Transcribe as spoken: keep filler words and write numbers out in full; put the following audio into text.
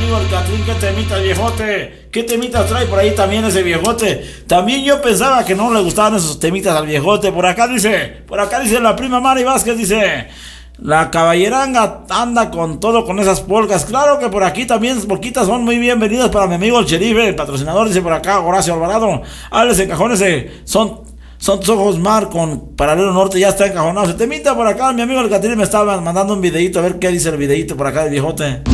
amigo el Catrín, ¿qué temita el viejote? ¿Qué temitas trae por ahí también ese viejote? También yo pensaba que no le gustaban esos temitas al viejote. Por acá dice, por acá dice la prima Mari Vázquez, dice... La caballeranga anda con todo con esas polcas. Claro que por aquí también las polquitas son muy bienvenidas para mi amigo el Cherife, el patrocinador, dice por acá Horacio Alvarado. Ábrele ese cajón ese, son, son tus ojos mar con paralelo norte, ya está encajonado. Se temita por acá, mi amigo el Catrín me estaba mandando un videito, a ver qué dice el videito por acá del viejote.